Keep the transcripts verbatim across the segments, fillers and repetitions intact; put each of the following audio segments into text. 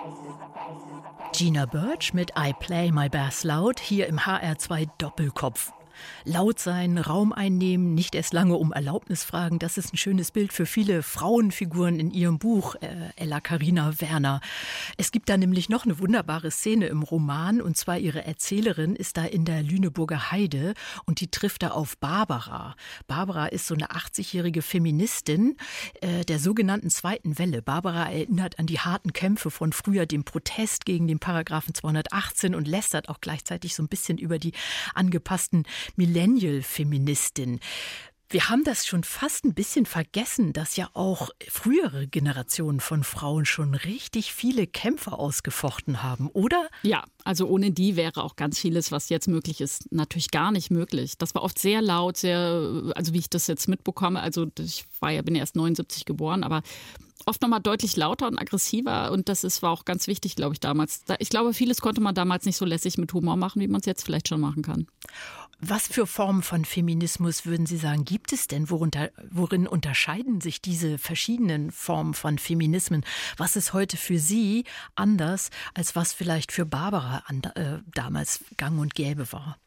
Gina Birch mit I Play My Bass Loud hier im H R zwei Doppelkopf. Laut sein, Raum einnehmen, nicht erst lange um Erlaubnis fragen, das ist ein schönes Bild für viele Frauenfiguren in ihrem Buch, äh, Ella Carina Werner. Es gibt da nämlich noch eine wunderbare Szene im Roman, und zwar ihre Erzählerin ist da in der Lüneburger Heide und die trifft da auf Barbara. Barbara ist so eine achtzigjährige Feministin äh, der sogenannten zweiten Welle. Barbara erinnert an die harten Kämpfe von früher, dem Protest gegen den Paragraphen zweihundertachtzehn, und lästert auch gleichzeitig so ein bisschen über die angepassten Millennial-Feministin. Wir haben das schon fast ein bisschen vergessen, dass ja auch frühere Generationen von Frauen schon richtig viele Kämpfe ausgefochten haben, oder? Ja, also ohne die wäre auch ganz vieles, was jetzt möglich ist, natürlich gar nicht möglich. Das war oft sehr laut, sehr, also wie ich das jetzt mitbekomme, also ich war ja, bin ja erst neunundsiebzig geboren, aber oft nochmal deutlich lauter und aggressiver, und das ist, war auch ganz wichtig, glaube ich, damals. Ich glaube, vieles konnte man damals nicht so lässig mit Humor machen, wie man es jetzt vielleicht schon machen kann. Was für Formen von Feminismus würden Sie sagen, gibt es denn? Worunter, worin unterscheiden sich diese verschiedenen Formen von Feminismen? Was ist heute für Sie anders, als was vielleicht für Barbara an, äh, damals gang und gäbe war?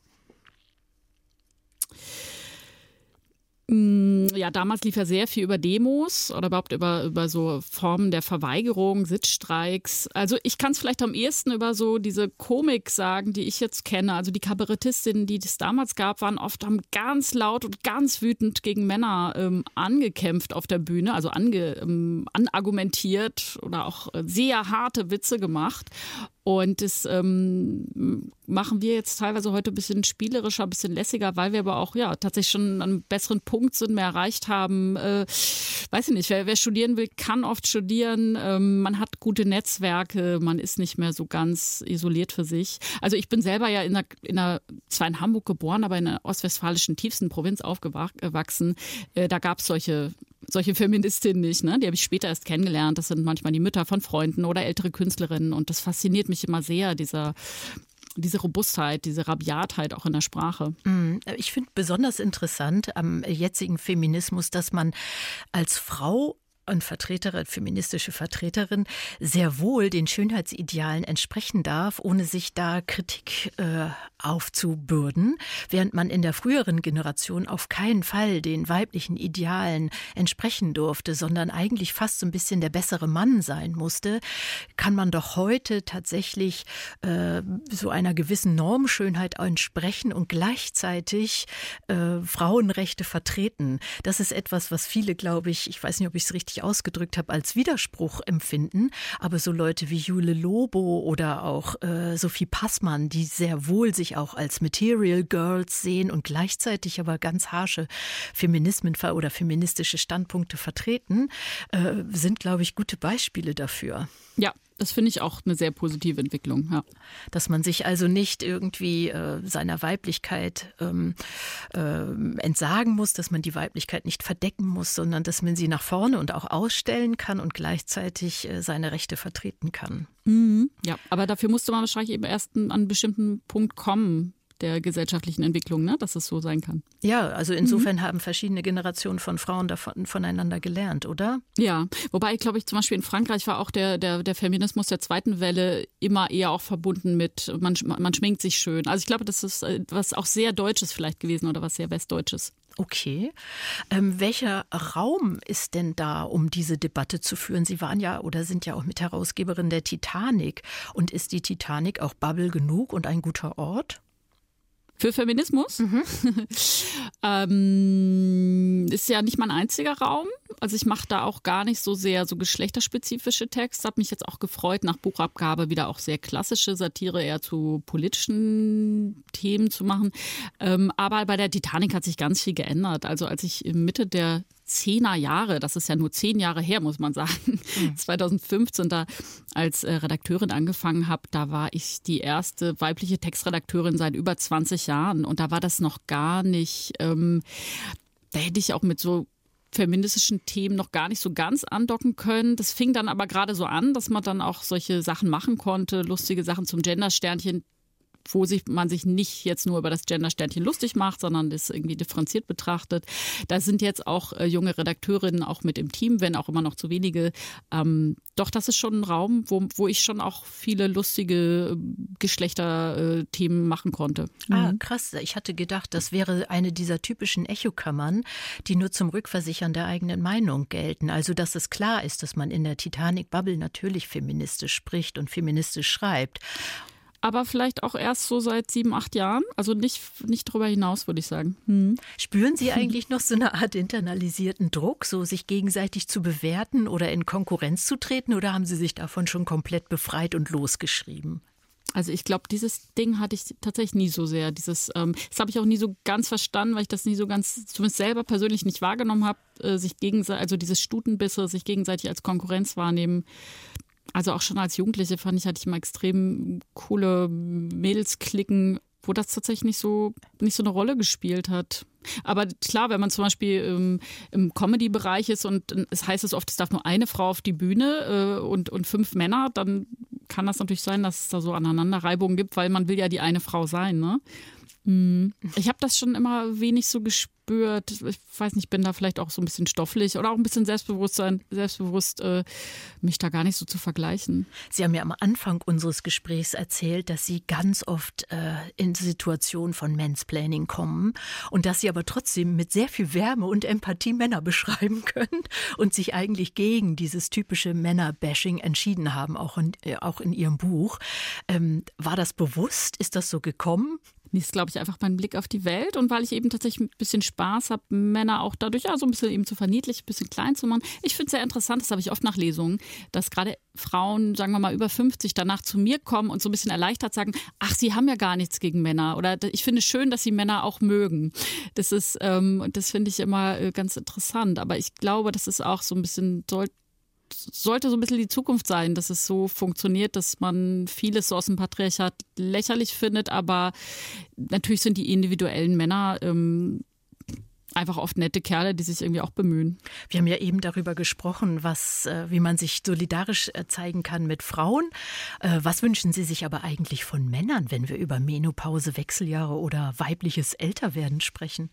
Ja, damals lief ja sehr viel über Demos oder überhaupt über, über so Formen der Verweigerung, Sitzstreiks. Also ich kann es vielleicht am ehesten über so diese Komik sagen, die ich jetzt kenne. Also die Kabarettistinnen, die es damals gab, waren oft haben ganz laut und ganz wütend gegen Männer ähm, angekämpft auf der Bühne, also ange, ähm, anargumentiert oder auch sehr harte Witze gemacht. Und das ähm, machen wir jetzt teilweise heute ein bisschen spielerischer, ein bisschen lässiger, weil wir aber auch ja tatsächlich schon an einem besseren Punkt sind, mehr erreicht haben. Äh, weiß ich nicht, wer, wer studieren will, kann oft studieren. Ähm, man hat gute Netzwerke, man ist nicht mehr so ganz isoliert für sich. Also ich bin selber ja in einer, in einer zwar in Hamburg geboren, aber in einer ostwestfälischen tiefsten Provinz aufgewachsen. Äh, da gab es solche solche Feministinnen nicht, ne? Die habe ich später erst kennengelernt. Das sind manchmal die Mütter von Freunden oder ältere Künstlerinnen. Und das fasziniert mich immer sehr, dieser, diese Robustheit, diese Rabiatheit auch in der Sprache. Ich finde besonders interessant am jetzigen Feminismus, dass man als Frau und Vertreterin, feministische Vertreterin, sehr wohl den Schönheitsidealen entsprechen darf, ohne sich da Kritik äh, aufzubürden, während man in der früheren Generation auf keinen Fall den weiblichen Idealen entsprechen durfte, sondern eigentlich fast so ein bisschen der bessere Mann sein musste, kann man doch heute tatsächlich äh, so einer gewissen Normschönheit entsprechen und gleichzeitig äh, Frauenrechte vertreten. Das ist etwas, was viele, glaube ich, ich weiß nicht, ob ich es richtig ausgedrückt habe, als Widerspruch empfinden. Aber so Leute wie Jule Lobo oder auch äh, Sophie Passmann, die sehr wohl sich auch als Material Girls sehen und gleichzeitig aber ganz harsche Feminismen oder feministische Standpunkte vertreten, äh, sind, glaube ich, gute Beispiele dafür. Ja, das finde ich auch eine sehr positive Entwicklung. Ja. Dass man sich also nicht irgendwie äh, seiner Weiblichkeit ähm, äh, entsagen muss, dass man die Weiblichkeit nicht verdecken muss, sondern dass man sie nach vorne und auch ausstellen kann und gleichzeitig äh, seine Rechte vertreten kann. Mhm. Ja, aber dafür musste man wahrscheinlich eben erst an einen bestimmten Punkt kommen der gesellschaftlichen Entwicklung, ne, dass es so sein kann. Ja, also insofern mhm. haben verschiedene Generationen von Frauen davon, voneinander gelernt, oder? Ja, wobei ich glaube, ich zum Beispiel in Frankreich war auch der, der, der Feminismus der zweiten Welle immer eher auch verbunden mit, man, man schminkt sich schön. Also ich glaube, das ist was auch sehr Deutsches vielleicht gewesen oder was sehr Westdeutsches. Okay. Ähm, welcher Raum ist denn da, um diese Debatte zu führen? Sie waren ja oder sind ja auch Mitherausgeberin der Titanic. Und ist die Titanic auch Bubble genug und ein guter Ort? Für Feminismus? Mhm. ähm, ist ja nicht mein einziger Raum. Also ich mache da auch gar nicht so sehr so geschlechterspezifische Texte. Habe mich jetzt auch gefreut, nach Buchabgabe wieder auch sehr klassische Satire eher zu politischen Themen zu machen. Ähm, aber bei der Titanic hat sich ganz viel geändert. Also als ich Mitte der Zehner Jahre, das ist ja nur zehn Jahre her, muss man sagen, mhm. zweitausendfünfzehn da als äh, Redakteurin angefangen habe, da war ich die erste weibliche Textredakteurin seit über zwanzig Jahren und da war das noch gar nicht, ähm, da hätte ich auch mit so feministischen Themen noch gar nicht so ganz andocken können. Das fing dann aber gerade so an, dass man dann auch solche Sachen machen konnte, lustige Sachen zum Gendersternchen. wo sich, man sich nicht jetzt nur über das Gender-Sternchen lustig macht, sondern das irgendwie differenziert betrachtet. Da sind jetzt auch äh, junge Redakteurinnen auch mit im Team, wenn auch immer noch zu wenige. Ähm, doch, das ist schon ein Raum, wo, wo ich schon auch viele lustige Geschlechterthemen machen konnte. Ah, krass. Ich hatte gedacht, das wäre eine dieser typischen Echokammern, die nur zum Rückversichern der eigenen Meinung gelten. Also, dass es klar ist, dass man in der Titanic-Bubble natürlich feministisch spricht und feministisch schreibt. Aber vielleicht auch erst so seit sieben, acht Jahren. Also nicht, nicht darüber hinaus, würde ich sagen. Hm. Spüren Sie eigentlich noch so eine Art internalisierten Druck, so sich gegenseitig zu bewerten oder in Konkurrenz zu treten? Oder haben Sie sich davon schon komplett befreit und losgeschrieben? Also ich glaube, dieses Ding hatte ich tatsächlich nie so sehr. Dieses, ähm, das habe ich auch nie so ganz verstanden, weil ich das nie so ganz, zumindest selber persönlich nicht wahrgenommen habe, äh, sich gegenseitig, also dieses Stutenbisse, sich gegenseitig als Konkurrenz wahrnehmen. Also auch schon als Jugendliche fand ich, hatte ich immer extrem coole Mädelsklicken, wo das tatsächlich nicht so, nicht so eine Rolle gespielt hat. Aber klar, wenn man zum Beispiel ähm, im Comedy-Bereich ist und es heißt es oft, es darf nur eine Frau auf die Bühne äh, und, und fünf Männer, dann kann das natürlich sein, dass es da so Aneinanderreibungen gibt, weil man will ja die eine Frau sein, ne? Ich habe das schon immer wenig so gespürt. Ich weiß nicht, bin da vielleicht auch so ein bisschen stofflich oder auch ein bisschen Selbstbewusstsein, selbstbewusst, äh, mich da gar nicht so zu vergleichen. Sie haben ja am Anfang unseres Gesprächs erzählt, dass Sie ganz oft äh, in Situationen von Mansplaining kommen und dass Sie aber trotzdem mit sehr viel Wärme und Empathie Männer beschreiben können und sich eigentlich gegen dieses typische Männer-Bashing entschieden haben, auch in, äh, auch in Ihrem Buch. Ähm, war das bewusst? Ist das so gekommen? Das ist, glaube ich, einfach mein Blick auf die Welt und weil ich eben tatsächlich ein bisschen Spaß habe, Männer auch dadurch ja so ein bisschen eben zu verniedlichen, ein bisschen klein zu machen. Ich finde es sehr interessant, das habe ich oft nach Lesungen, dass gerade Frauen, sagen wir mal über fünfzig, danach zu mir kommen und so ein bisschen erleichtert sagen, ach, sie haben ja gar nichts gegen Männer oder ich finde es schön, dass sie Männer auch mögen. Das ist, ähm, das finde ich immer ganz interessant, aber ich glaube, das ist auch so ein bisschen, soll, sollte so ein bisschen die Zukunft sein, dass es so funktioniert, dass man vieles so aus dem Patriarchat lächerlich findet, aber natürlich sind die individuellen Männer ähm, einfach oft nette Kerle, die sich irgendwie auch bemühen. Wir haben ja eben darüber gesprochen, was, äh, wie man sich solidarisch äh, zeigen kann mit Frauen. Äh, was wünschen Sie sich aber eigentlich von Männern, wenn wir über Menopause, Wechseljahre oder weibliches Älterwerden sprechen?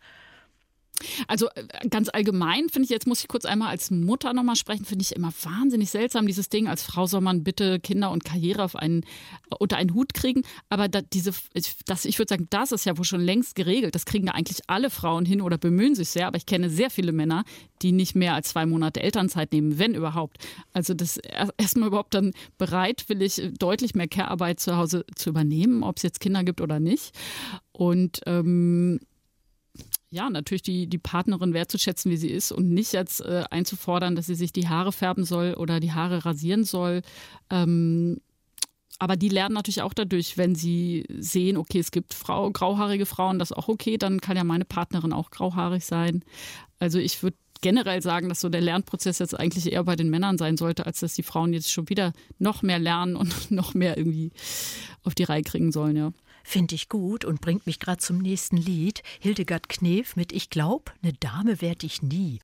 Also ganz allgemein finde ich, jetzt muss ich kurz einmal als Mutter nochmal sprechen, finde ich immer wahnsinnig seltsam, dieses Ding, als Frau soll man bitte Kinder und Karriere auf einen, unter einen Hut kriegen, aber da, diese, das, ich würde sagen, das ist ja wohl schon längst geregelt, das kriegen ja eigentlich alle Frauen hin oder bemühen sich sehr, aber ich kenne sehr viele Männer, die nicht mehr als zwei Monate Elternzeit nehmen, wenn überhaupt. Also das erstmal überhaupt dann bereitwillig deutlich mehr Care-Arbeit zu Hause zu übernehmen, ob es jetzt Kinder gibt oder nicht. Und ähm, ja, natürlich die, die Partnerin wertzuschätzen, wie sie ist und nicht jetzt äh, einzufordern, dass sie sich die Haare färben soll oder die Haare rasieren soll. Ähm, aber die lernen natürlich auch dadurch, wenn sie sehen, okay, es gibt Frau, grauhaarige Frauen, das ist auch okay, dann kann ja meine Partnerin auch grauhaarig sein. Also ich würde generell sagen, dass so der Lernprozess jetzt eigentlich eher bei den Männern sein sollte, als dass die Frauen jetzt schon wieder noch mehr lernen und noch mehr irgendwie auf die Reihe kriegen sollen, ja. Finde ich gut und bringt mich gerade zum nächsten Lied. Hildegard Knef mit Ich glaub, ne Dame werd ich nie.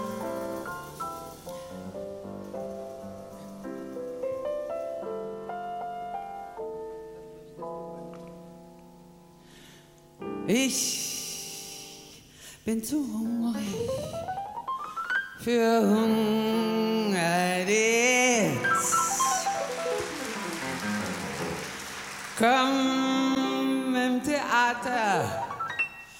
Ich bin zu hungrig für Hungerdienst. Komm im Theater